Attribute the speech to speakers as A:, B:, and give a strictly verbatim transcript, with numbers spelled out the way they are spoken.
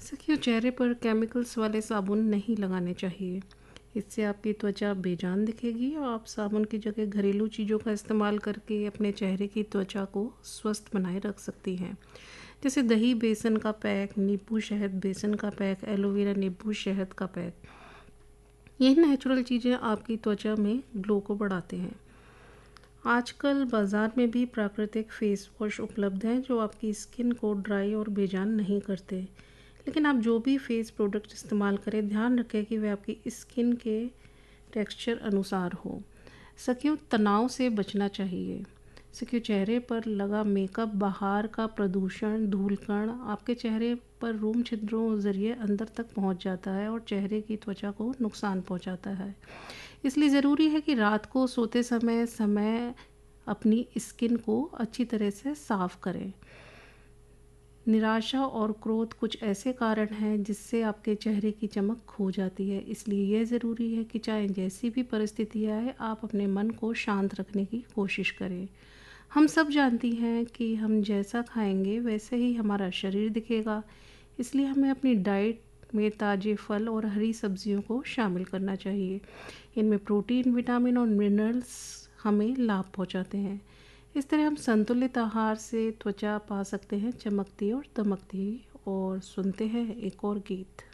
A: देखिए, चेहरे पर केमिकल्स वाले साबुन नहीं लगाने चाहिए। इससे आपकी त्वचा बेजान दिखेगी और आप साबुन की जगह घरेलू चीज़ों का इस्तेमाल करके अपने चेहरे की त्वचा को स्वस्थ बनाए रख सकती हैं। जैसे दही बेसन का पैक, नींबू शहद बेसन का पैक, एलोवेरा नींबू शहद का पैक। ये नेचुरल चीज़ें आपकी त्वचा में ग्लो को बढ़ाते हैं। आजकल बाज़ार में भी प्राकृतिक फेस वॉश उपलब्ध हैं जो आपकी स्किन को ड्राई और बेजान नहीं करते। लेकिन आप जो भी फेस प्रोडक्ट इस्तेमाल करें, ध्यान रखें कि वे आपकी स्किन के टेक्सचर अनुसार हो। सकियों, तनाव से बचना चाहिए। सकियों, चेहरे पर लगा मेकअप, बाहर का प्रदूषण, धूलकण आपके चेहरे पर रोम छिद्रों जरिए अंदर तक पहुंच जाता है और चेहरे की त्वचा को नुकसान पहुंचाता है। इसलिए ज़रूरी है कि रात को सोते समय समय अपनी स्किन को अच्छी तरह से साफ करें। निराशा और क्रोध कुछ ऐसे कारण हैं जिससे आपके चेहरे की चमक खो जाती है। इसलिए यह ज़रूरी है कि चाहे जैसी भी परिस्थिति आए, आप अपने मन को शांत रखने की कोशिश करें। हम सब जानती हैं कि हम जैसा खाएंगे वैसे ही हमारा शरीर दिखेगा। इसलिए हमें अपनी डाइट में ताज़े फल और हरी सब्जियों को शामिल करना चाहिए। इनमें प्रोटीन, विटामिन और मिनरल्स हमें लाभ पहुंचाते हैं। इस तरह हम संतुलित आहार से त्वचा पा सकते हैं चमकती और दमकती। और सुनते हैं एक और गीत।